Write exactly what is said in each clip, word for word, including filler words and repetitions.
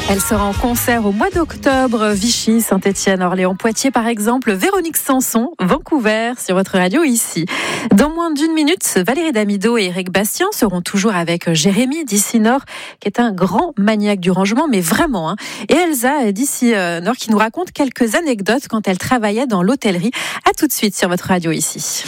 Elle sera en concert au mois d'octobre, Vichy, Saint-Étienne, Orléans, Poitiers par exemple, Véronique Sanson, Vancouver, sur votre radio ici. Dans moins d'une minute, Valérie Damido et Éric Bastien seront toujours avec Jérémy d'ici Nord, qui est un grand maniaque du rangement, mais vraiment. Hein. Et Elsa d'ici Nord qui nous raconte quelques anecdotes quand elle travaillait dans l'hôtellerie. À tout de suite sur votre radio ici.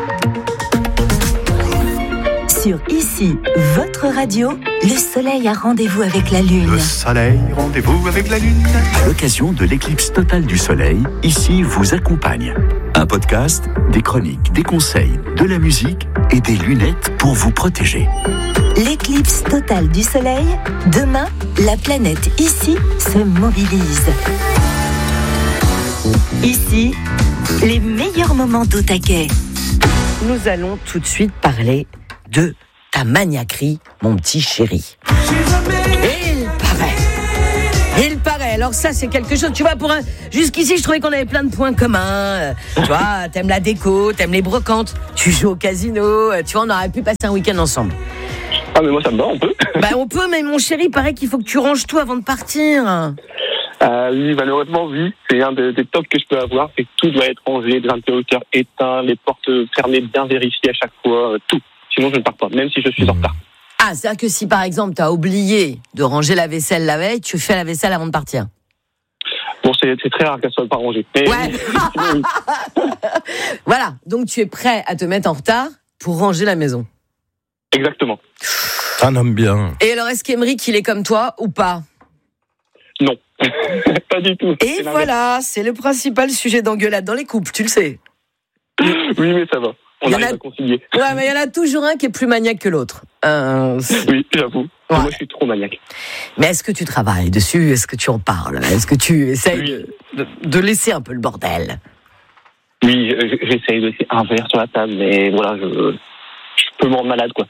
Sur Ici, votre radio, le soleil a rendez-vous avec la lune. Le soleil, rendez-vous avec la lune. À l'occasion de l'éclipse totale du soleil, Ici vous accompagne. Un podcast, des chroniques, des conseils, de la musique et des lunettes pour vous protéger. L'éclipse totale du soleil, demain, la planète Ici se mobilise. Ici, les meilleurs moments d'au taquet. Nous allons tout de suite parler de ta maniaquerie, mon petit chéri. Et il paraît. Il paraît. Alors ça, c'est quelque chose. Tu vois, pour un... jusqu'ici, je trouvais qu'on avait plein de points communs. Tu vois, t'aimes la déco, t'aimes les brocantes, tu joues au casino. Tu vois, on aurait pu passer un week-end ensemble. Ah, mais moi, ça me va, on peut. Bah, on peut, mais mon chéri, il paraît qu'il faut que tu ranges tout avant de partir. Euh, oui, malheureusement, oui. C'est un des, des tocs que je peux avoir. C'est que tout doit être rangé, les interrupteurs éteints, les portes fermées, bien vérifiées à chaque fois, euh, tout. Sinon, je ne pars pas, même si je suis en retard. Ah, c'est-à-dire que si, par exemple, tu as oublié de ranger la vaisselle la veille, tu fais la vaisselle avant de partir. Bon, c'est, c'est très rare qu'elle soit pas rangée. Mais... Ouais. Voilà, donc tu es prêt à te mettre en retard pour ranger la maison. Exactement. Un homme bien. Et alors, est-ce qu'Émeric, il est comme toi ou pas ? Non, pas du tout. Et c'est voilà, c'est le principal sujet d'engueulade dans les couples, tu le sais. Oui, mais ça va. On arrive a... à concilier. Ouais, mais il y en a toujours un qui est plus maniaque que l'autre. Euh, oui, j'avoue. Ouais. Moi, je suis trop maniaque. Mais est-ce que tu travailles dessus ? Est-ce que tu en parles ? Est-ce que tu essayes oui. de, de laisser un peu le bordel ? Oui, j'essaye de laisser un verre sur la table, mais voilà, je, je peux me rendre malade, quoi.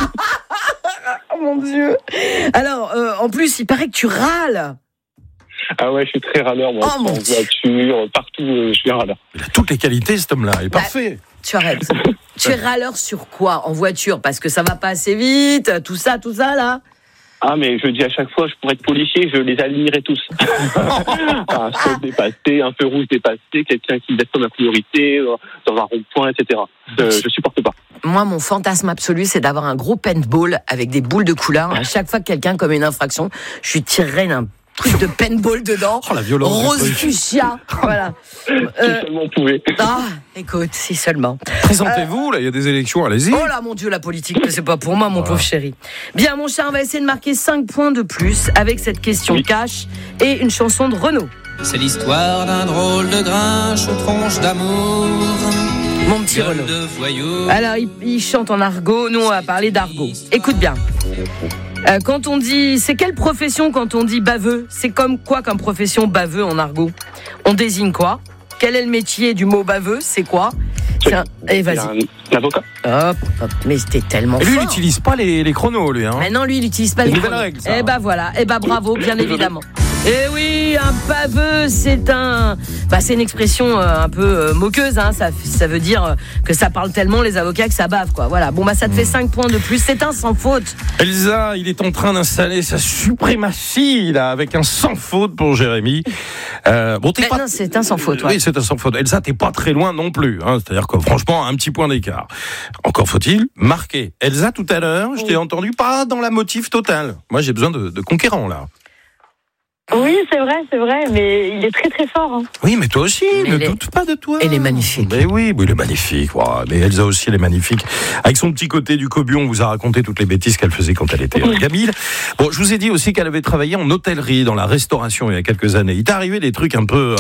Oh mon Dieu ! Alors, euh, en plus, il paraît que tu râles. Ah ouais, je suis très râleur, moi. Oh, en voiture, partout, euh, je suis un râleur. Il a toutes les qualités, cet homme-là. Il est bah, parfait. Tu arrêtes. Tu es râleur sur quoi ? En voiture ? Parce que ça va pas assez vite, tout ça, tout ça, là ? Ah, mais je dis à chaque fois, je pourrais être policier, je les admirais tous. Un stop dépassé, un feu rouge dépassé, quelqu'un qui descend la priorité, dans un rond-point, et cetera. Euh, je supporte pas. Moi, mon fantasme absolu, c'est d'avoir un gros paintball avec des boules de couleur. À chaque fois que quelqu'un commet une infraction, je lui tirerai d'un truc de paintball dedans. Oh, la violence. Rose fuchsia. Voilà. Si euh... seulement on pouvait. Ah, écoute, si seulement. Présentez-vous, euh... là, il y a des élections, allez-y. Oh là, mon Dieu, la politique, c'est pas pour moi, mon voilà. pauvre chéri. Bien, mon cher, on va essayer de marquer cinq points de plus avec cette question oui. cash et une chanson de Renaud. C'est l'histoire d'un drôle de grinche aux tronches d'amour. Mon petit Renaud. Alors, il, il chante en argot, nous, on va parler d'argot. Écoute bien. Euh, quand on dit, c'est quelle profession quand on dit baveux ? C'est comme quoi comme profession baveux en argot ? On désigne quoi ? Quel est le métier du mot baveux ? C'est quoi ? C'est un... Allez, vas-y. Un avocat. Hop, hop, mais c'était tellement Et lui, fort. il n'utilise pas les, les chronos, lui. Hein. Mais non, lui, il n'utilise pas les, les chronos. Règles, ça, eh ben voilà, eh ben bravo, bien évidemment. Eh oui, un baveux, c'est un, bah c'est une expression euh, un peu euh, moqueuse, hein. Ça, ça veut dire euh, que ça parle tellement les avocats que ça bave, quoi. Voilà. Bon bah ça te fait cinq points de plus. C'est un sans faute. Elsa, il est en train d'installer sa suprématie là, avec un sans faute pour Jérémy. Euh, bon, t'es Mais pas. Non, c'est un sans faute. Ouais. Oui, c'est un sans faute. Elsa, t'es pas très loin non plus. Hein. C'est-à-dire que franchement, un petit point d'écart. Encore faut-il marquer. Elsa, tout à l'heure, oui. je t'ai entendu pas dans la motive totale. Moi, j'ai besoin de, de conquérants là. Oui, c'est vrai, c'est vrai, mais il est très très fort. Hein. Oui, mais toi aussi, mais ne doute est... pas de toi. Elle est magnifique. Mais oui, oui, il est magnifique. Wow. Mais Elsa aussi, elle est magnifique. Avec son petit côté du cobion, on vous a raconté toutes les bêtises qu'elle faisait quand elle était oui. gamine. Bon, je vous ai dit aussi qu'elle avait travaillé en hôtellerie, dans la restauration il y a quelques années. Il t'est arrivé des trucs un peu...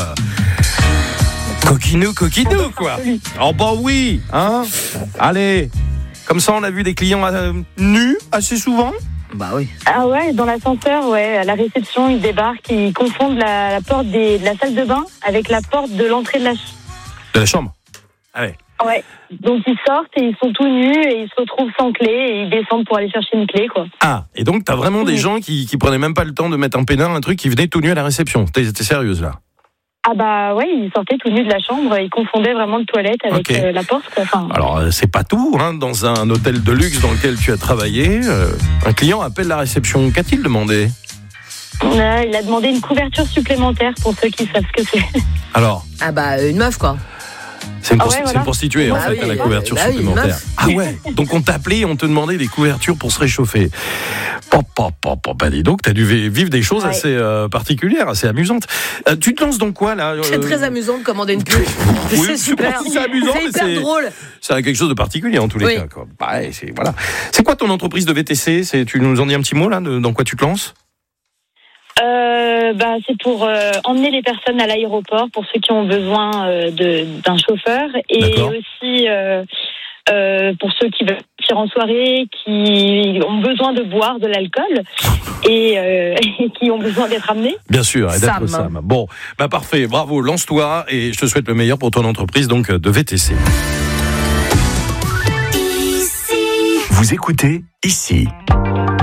Euh... coquinou, coquinou, quoi. Oh bah oui, hein. Allez, comme ça on a vu des clients euh, nus assez souvent. Bah oui. Ah ouais, dans l'ascenseur, ouais, à la réception, ils débarquent, ils confondent la, la porte des, de la salle de bain avec la porte de l'entrée de la, ch- de la chambre. Ah ouais. Ouais. Donc ils sortent et ils sont tout nus et ils se retrouvent sans clé et ils descendent pour aller chercher une clé, quoi. Ah, et donc t'as vraiment mmh. des gens qui, qui prenaient même pas le temps de mettre un pénal, un truc, qui venaient tout nus à la réception. T'es, t'es sérieuse là? Ah bah ouais, ils sortaient tout nus de la chambre, ils confondaient vraiment le toilette avec okay. euh, la porte, quoi. Enfin, alors euh, c'est pas tout, hein, dans un hôtel de luxe dans lequel tu as travaillé, euh, un client appelle la réception. Qu'a-t-il demandé? Euh, il a demandé une couverture supplémentaire pour ceux qui savent ce que c'est. Alors Ah bah, une meuf, quoi. C'est une, Ah prosti- ouais, voilà. c'est une prostituée, en Bah fait, oui, à la bah couverture oui, bah oui, supplémentaire. meuf. Ah ouais. Donc on t'appelait et on te demandait des couvertures pour se réchauffer. Pop, pop, pop, pop. Bah dis donc, t'as dû vivre des choses Ouais. assez euh, particulières, assez amusantes. Euh, tu te lances dans quoi, là C'est euh, très amusant de commander une pub. Oui, c'est je sais pas super. si c'est amusant, c'est mais hyper c'est- drôle. C'est quelque chose de particulier, en tous les Oui. cas. Quoi. Bah, ouais, c'est, voilà. C'est quoi ton entreprise de V T C? C'est, tu nous en dis un petit mot, là, de- dans quoi tu te lances? Euh, bah, c'est pour euh, emmener les personnes à l'aéroport, pour ceux qui ont besoin euh, de, d'un chauffeur, et D'accord. aussi euh, euh, pour ceux qui veulent partir en soirée, qui ont besoin de boire de l'alcool et, euh, et qui ont besoin d'être amenés. Bien sûr, et d'être Sam. Sam. Bon, bah parfait, bravo, lance-toi et je te souhaite le meilleur pour ton entreprise donc de V T C. Vous écoutez ici.